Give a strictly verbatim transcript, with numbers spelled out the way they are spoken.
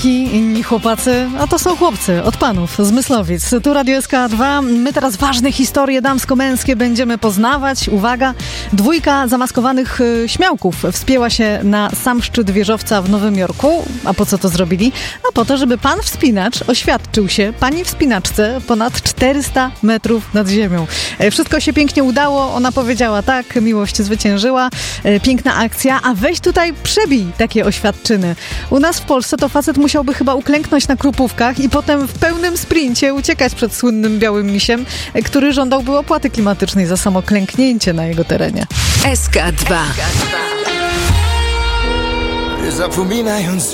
Inni chłopacy, a to są chłopcy od panów z Myslowic. Tu Radio S K dwa. My teraz ważne historie damsko-męskie będziemy poznawać. Uwaga, dwójka zamaskowanych y, śmiałków wspięła się na sam szczyt wieżowca w Nowym Jorku. A po co to zrobili? A po to, żeby pan wspinacz oświadczył się pani wspinaczce ponad czterysta metrów nad ziemią. E, wszystko się pięknie udało. Ona powiedziała tak, miłość zwyciężyła. E, piękna akcja, a weź tutaj przebij takie oświadczyny. U nas w Polsce to facet musiałby chyba uklęknąć na krupówkach i potem w pełnym sprincie uciekać przed słynnym białym misiem, który żądałby opłaty klimatycznej za samo klęknięcie na jego terenie. S K dwa. Zapominając